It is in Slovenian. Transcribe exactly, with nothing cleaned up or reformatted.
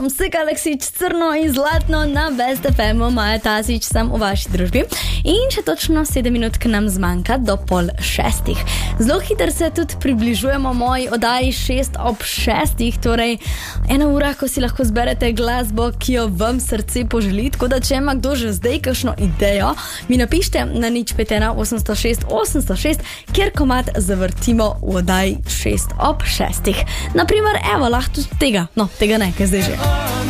sem Sik Aleksić, Crno in Zlatno na Best ef emu, Maja Tasić sem v vaši družbi. In še točno sedem minut, ki nam zmanjka do pol šestih. Zelo hitro se tudi približujemo moji oddaji šest ob šestih, torej ena ura, ko si lahko zberete glasbo, ki jo vam srce poželi, tako da če ima kdo že zdaj kakšno idejo, mi napište na nič pet ena osemsto šest osemsto šest, kjer komad zavrtimo v oddaji šest ob šestih. Naprimer, evo, lahko tudi tega, no, tega ne, kaj zdaj že.